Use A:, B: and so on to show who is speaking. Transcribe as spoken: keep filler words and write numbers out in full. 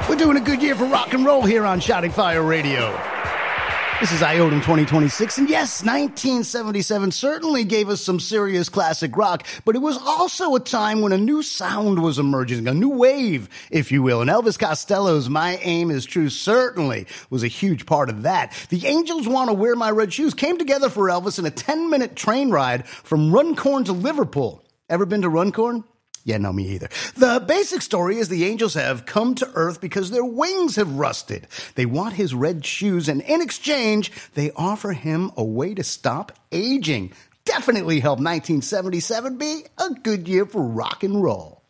A: We're doing a good year for rock and roll here on Shouting Fire Radio. This is Iodine twenty twenty-six, and yes, nineteen seventy-seven certainly gave us some serious classic rock, but it was also a time when a new sound was emerging, a new wave, if you will, and Elvis Costello's My Aim Is True certainly was a huge part of that. The Angels Want to Wear My Red Shoes came together for Elvis in a ten-minute train ride from Runcorn to Liverpool. Ever been to Runcorn? Yeah, no, me either. The basic story is the Angels have come to Earth because their wings have rusted. They want his red shoes, and in exchange, they offer him a way to stop aging. Definitely helped nineteen seventy-seven be a good year for rock and roll.